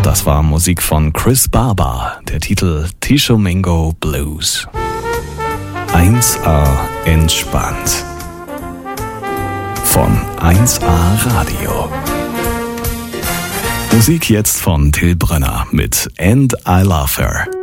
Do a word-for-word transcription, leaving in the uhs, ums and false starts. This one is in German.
Das war Musik von Chris Barber, der Titel Tishomingo Blues. eins A entspannt. Von eins A Radio. Musik jetzt von Till Brönner mit And I Love Her.